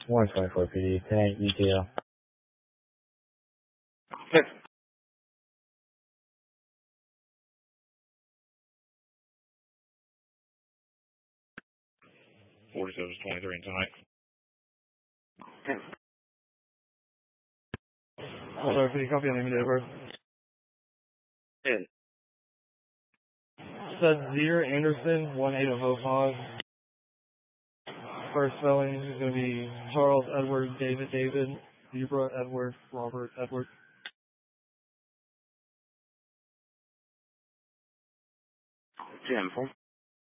124 PD, 10 ETL. Yes. 47-23 tonight. Yes. 124 PD, copy on immediate over. Yes. Sadzir Anderson, 18005. First spelling is going to be Charles Edward David Zebra Edward Robert Edward. 10-4.